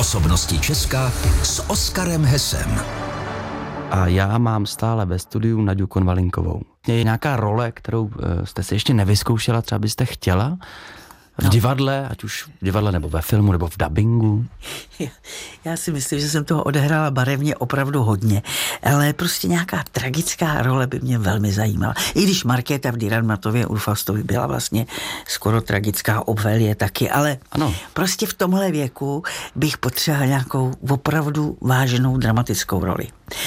Osobnosti Česka s Oskarem Hesem. A já mám stále ve studiu Naďu Konvalinkovou. Je nějaká role, kterou jste si ještě nevyzkoušela, třeba byste chtěla? V divadle, ať už v divadle nebo ve filmu, nebo v dabingu? Já si myslím, že jsem toho odehrála barevně opravdu hodně, ale prostě nějaká tragická role by mě velmi zajímala. I když Markéta v Dürrenmattově u Faustovi byla vlastně skoro tragická, Obvelie taky, ale ano. Prostě v tomhle věku bych potřebovala nějakou opravdu váženou dramatickou roli.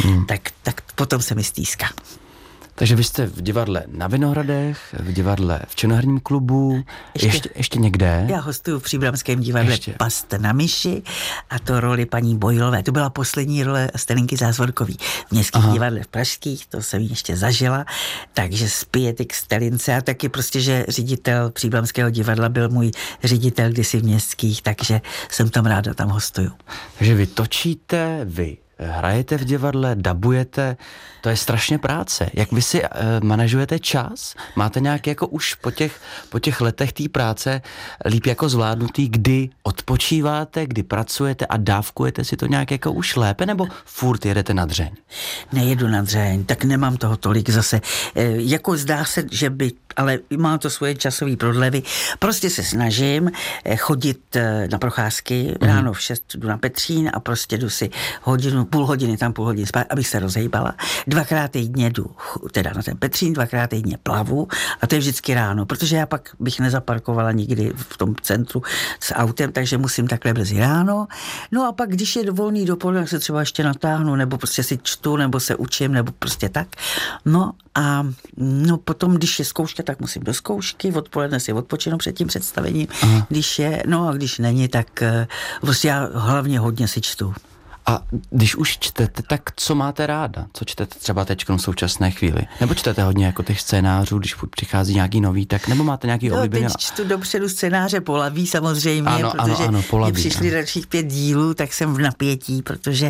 Tak potom se mi stýská. Takže vy jste v divadle na Vinohradech, v divadle v Činoherním klubu, ještě někde? Já hostuju v Příbramském divadle Past na myši a to roli paní Bojlové. To byla poslední role Stelinky Zázvorkový v Městských divadlech pražských, to jsem ještě zažila, takže zpět k Stelince a taky prostě, že ředitel Příbramského divadla byl můj ředitel kdysi v Městských, takže jsem tam ráda, tam hostuju. Takže vy točíte, vy hrajete v divadle, dabujete, to je strašně práce. Jak vy si manažujete čas? Máte nějak jako už po těch letech té práce líp jako zvládnutý, kdy odpočíváte, kdy pracujete a dávkujete si to nějak jako už lépe, nebo furt jedete na dřeň? Nejedu na dřeň, tak nemám toho tolik zase. Jako zdá se, že by, ale má to svoje časové prodlevy. Prostě se snažím chodit na procházky, ráno v 6 jdu na Petřín a prostě jdu si půl hodiny spát, abych se rozhejbala. 2krát týdně jdu teda na ten Petřín, 2krát týdně plavu a to je vždycky ráno, protože já pak bych nezaparkovala nikdy v tom centru s autem, takže musím takhle brzy ráno. No a pak, když je volný dopoledne, se třeba ještě natáhnu, nebo prostě si čtu, nebo se učím, nebo prostě tak. No a potom, když je zkouška, tak musím do zkoušky, odpoledne si odpočinu před tím představením. Když je, a když není, tak prostě já hlavně hodně si čtu. A když už čtete, tak co máte ráda? Co čtete třeba teď v současné chvíli? Nebo čtete hodně jako těch scénářů, když přichází nějaký nový, tak nebo máte nějaký oblíbený? Teď čtu dopředu scénáře Polaví samozřejmě, protože Polaví, mě přišli dalších 5 dílů, tak jsem v napětí, protože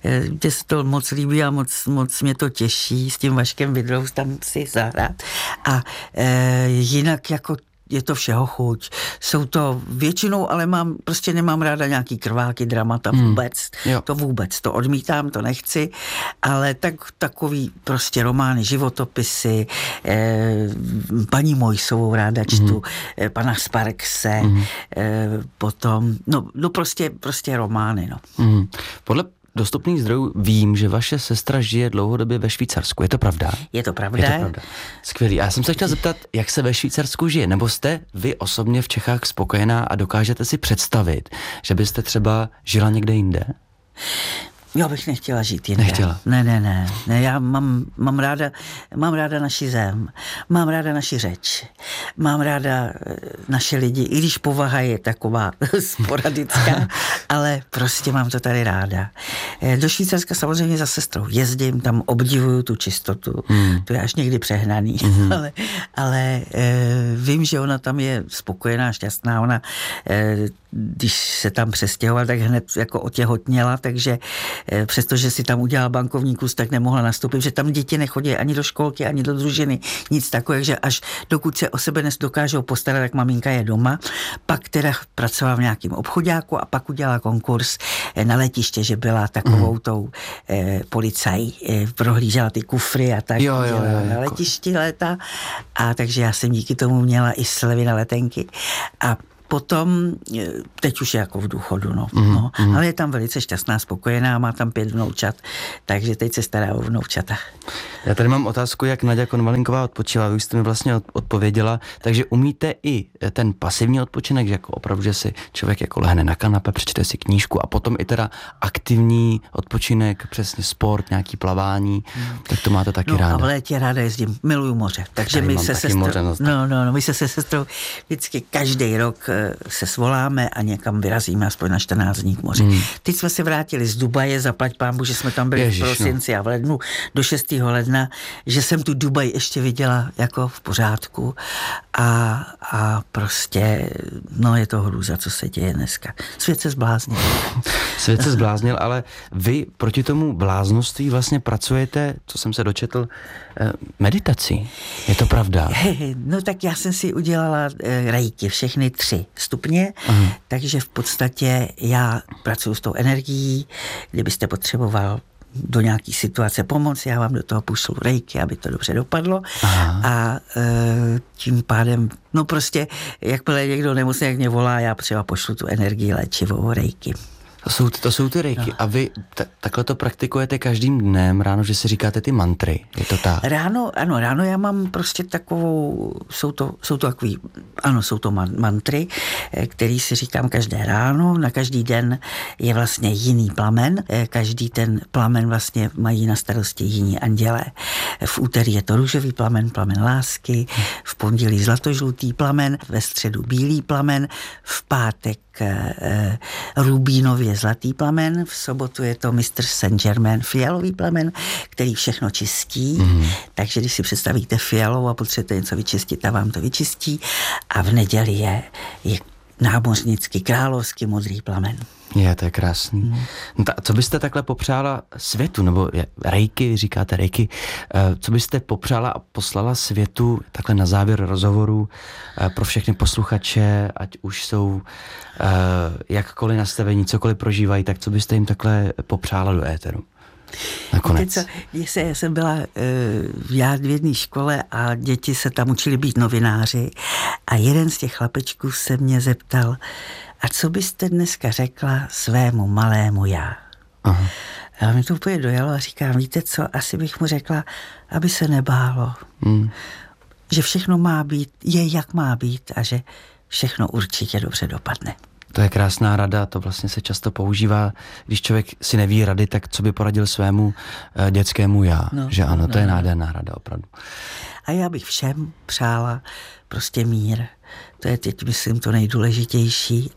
mě se to moc líbí a moc mě to těší s tím Vaškem Vidrou tam si zahrát. A jinak jako je to všeho chuť. Jsou to většinou, ale nemám ráda nějaký krváky, dramata vůbec. To odmítám, to nechci, ale takový prostě romány, životopisy, paní Mojsovou ráda čtu, pana Sparkse, potom, prostě romány, Podle dostupných zdrojů vím, že vaše sestra žije dlouhodobě ve Švýcarsku. Je to pravda? Je to pravda. Skvělý. A já jsem se chtěl zeptat, jak se ve Švýcarsku žije? Nebo jste vy osobně v Čechách spokojená a dokážete si představit, že byste třeba žila někde jinde? Já bych nechtěla žít jinde. Nechtěla? Ne, já mám ráda naši zem, mám ráda naši řeč, mám ráda naše lidi, i když povaha je taková sporadická, ale prostě mám to tady ráda. Do Švýcarska samozřejmě za sestrou jezdím, tam obdivuju tu čistotu, to je až někdy přehnaný, ale vím, že ona tam je spokojená, šťastná, ona když se tam přestěhovala, tak hned jako otěhotněla, takže přestože si tam udělala bankovní kurz, tak nemohla nastoupit, že tam děti nechodí ani do školky, ani do družiny, nic takového, že až dokud se o sebe dokážou postarat, tak maminka je doma. Pak teda pracovala v nějakém obchodáku a pak udělala konkurs na letiště, že byla takovou tou policaj, prohlížela ty kufry a tak na letišti léta. A takže já jsem díky tomu měla i slevy na letenky a potom, teď už je jako v důchodu, ale je tam velice šťastná, spokojená, má tam 5 vnoučat, takže teď se stará o vnoučata. Já tady mám otázku, jak Naďa Konvalinková odpočívá, vy jste mi vlastně odpověděla, takže umíte i ten pasivní odpočinek, že jako opravdu, že si člověk jako lehne na kanape, přečte si knížku a potom i teda aktivní odpočinek, přesně sport, nějaký plavání, tak to máte taky ráda. A v létě ráda jezdím, miluju moře, takže my se sestrou vždycky každý rok se svoláme a někam vyrazíme aspoň na 14 dní k moři. Teď jsme se vrátili z Dubaje, zaplať pánbu, že jsme tam byli v prosinci a v lednu do 6. ledna, že jsem tu Dubaj ještě viděla jako v pořádku a prostě, je to hrůza, co se děje dneska. Svět se zbláznil. Svět se zbláznil, ale vy proti tomu bláznoství vlastně pracujete, co jsem se dočetl, meditací. Je to pravda? No tak já jsem si udělala reiki, všechny 3. stupně, takže v podstatě já pracuji s tou energií, kdybyste potřeboval do nějaký situace pomoc, já vám do toho pošlu reiki, aby to dobře dopadlo. A tím pádem, no prostě, jakmile někdo nemocný, jak mě volá, já třeba pošlu tu energii léčivou reiki. To jsou ty reiki. No. A vy takhle to praktikujete každým dnem ráno, že si říkáte ty mantry, je to tak? Ráno já mám prostě takovou, jsou to mantry, který si říkám každé ráno, na každý den je vlastně jiný plamen, každý ten plamen vlastně mají na starosti jiní andělé. V úterý je to růžový plamen, plamen lásky, v pondělí zlatožlutý plamen, ve středu bílý plamen, v pátek rubínově zlatý plamen, v sobotu je to Mr. Saint-Germain fialový plamen, který všechno čistí, takže když si představíte fialou a potřebujete něco vyčistit, a vám to vyčistí, a v neděli je námořnický královský modrý plamen. To je krásný. No co byste takhle popřála světu, nebo reiki, říkáte reiki, co byste popřála a poslala světu takhle na závěr rozhovoru pro všechny posluchače, ať už jsou jakkoliv nastavení, cokoliv prožívají, tak co byste jim takhle popřála do éteru? Nakonec. Já jsem byla v jedné škole a děti se tam učili být novináři a jeden z těch chlapečků se mě zeptal, a co byste dneska řekla svému malému já? Aha. A mi to úplně dojalo a říkám, víte co, asi bych mu řekla, aby se nebálo. Že všechno má být, je jak má být a že všechno určitě dobře dopadne. To je krásná rada, to vlastně se často používá, když člověk si neví rady, tak co by poradil svému dětskému já, že ano, to je nádherná rada opravdu. A já bych všem přála prostě mír. To je teď, myslím, to nejdůležitější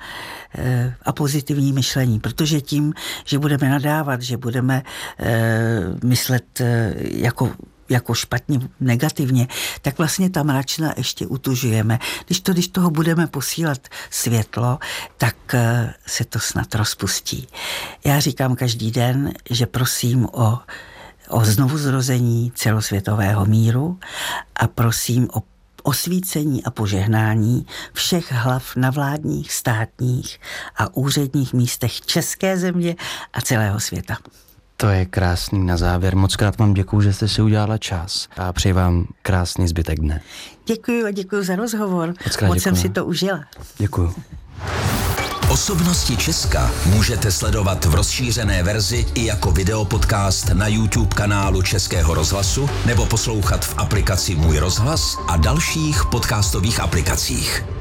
a pozitivní myšlení, protože tím, že budeme nadávat, že budeme myslet jako špatně, negativně, tak vlastně ta mračna ještě utužujeme. Když toho budeme posílat světlo, tak se to snad rozpustí. Já říkám každý den, že prosím o znovuzrození celosvětového míru a prosím o osvícení a požehnání všech hlav na vládních, státních a úředních místech české země a celého světa. To je krásný na závěr. Mockrát vám děkuju, že jste si udělala čas a přeji vám krásný zbytek dne. Děkuju a děkuju za rozhovor. Moc jsem si to užila. Děkuju. Osobnosti Česka můžete sledovat v rozšířené verzi i jako videopodcast na YouTube kanálu Českého rozhlasu nebo poslouchat v aplikaci Můj rozhlas a dalších podcastových aplikacích.